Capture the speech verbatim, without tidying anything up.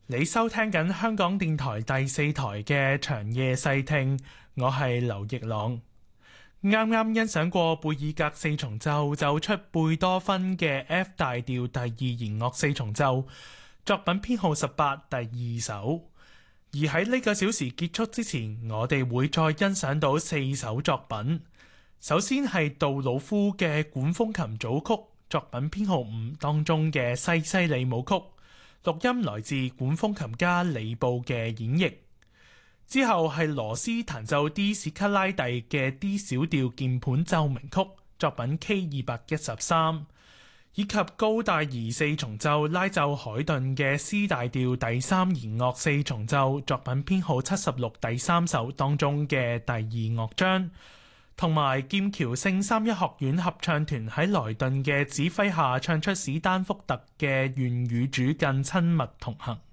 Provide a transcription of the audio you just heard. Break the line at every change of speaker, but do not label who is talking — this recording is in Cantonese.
你收聽緊香港電台第四台嘅長夜細聽，我係劉奕朗。啱啱欣賞過貝爾格四重奏奏出貝多芬嘅 F 大調第二弦樂四重奏，作品編號十八，第二首。而喺呢個小時結束之前，我哋會再欣賞到四首作品。首先係杜魯夫嘅管風琴組曲，作品編號五當中嘅西西里舞曲，錄音來自管風琴家李布嘅演繹。之後係羅斯彈奏 D 史卡拉第嘅 D 小調鍵盤奏鳴曲，作品 K 二百一十三，以及高大兒四重奏拉奏海頓嘅 C 大調第三弦樂四重奏，作品編號七十六第三首當中嘅第二樂章，同埋劍橋聖三一學院合唱團喺萊頓嘅指揮下唱出史丹福特嘅願與主更親密同行。